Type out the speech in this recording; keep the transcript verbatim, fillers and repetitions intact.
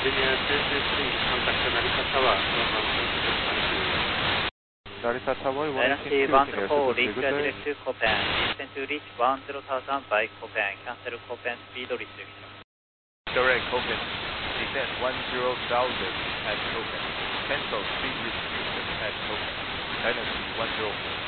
Virginia three three three, contact Narita Tower, Narita Tower, Dynasty one zero four, reach direct to Copan. Descend to reach one zero thousand by Copan. Cancel Copan speed restriction. Direct Copan. Descend one zero thousand at Copan. Cancel speed restriction at Copan. Dynasty one zero four.